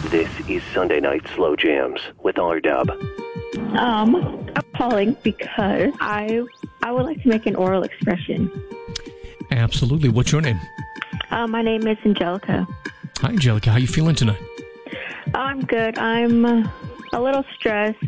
This is Sunday Night Slow Jams with R-Dub. I'm calling because I would like to make an oral expression. Absolutely. What's your name? My name is Angelica. Hi, Angelica. How you feeling tonight? I'm good. I'm a little stressed.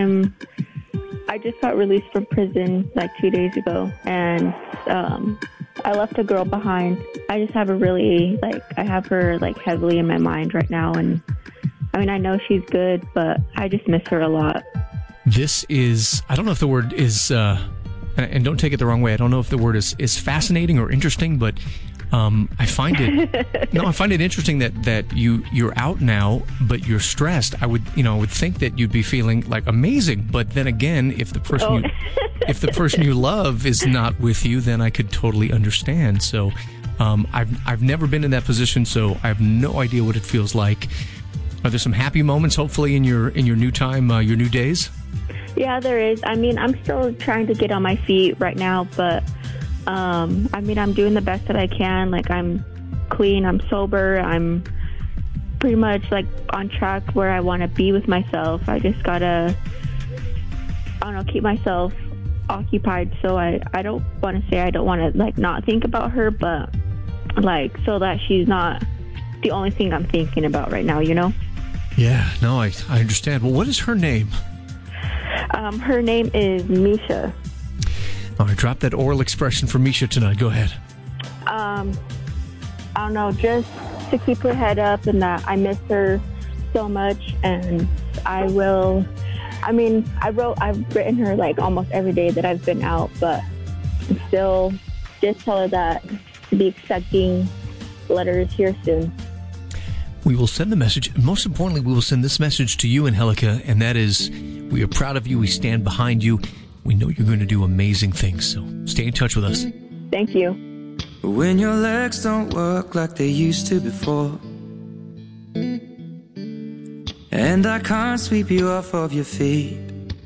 I just got released from prison like 2 days ago, and I left a girl behind. I just have I have her heavily in my mind right now, and I mean, I know she's good, but I just miss her a lot. This is, I don't know if the word is, and don't take it the wrong way, I don't know if the word is fascinating or interesting, but I find it interesting that you're out now, but you're stressed. I would think that you'd be feeling like amazing, but then again, if the person you love is not with you, then I could totally understand. So, I've never been in that position, so I have no idea what it feels like. Are there some happy moments, hopefully, in your new time, your new days? Yeah, there is. I mean, I'm still trying to get on my feet right now, but I mean, I'm doing the best that I can. Like, I'm clean, I'm sober, I'm pretty much on track where I want to be with myself. I just gotta, keep myself occupied. So I don't want to say I don't want to not think about her, but so that she's not the only thing I'm thinking about right now, Yeah, no, I understand. Well, what is her name? Her name is Misha. All right, drop that oral expression for Misha tonight. Go ahead. I don't know, just to keep her head up and that I miss her so much, and I've written her almost every day that I've been out, but still just tell her that to be expecting letters here soon. We will send the message. Most importantly, we will send this message to you, Angelica, and that is, we are proud of you. We stand behind you. We know you're going to do amazing things, so stay in touch with us. Thank you. When your legs don't work like they used to before, and I can't sweep you off of your feet,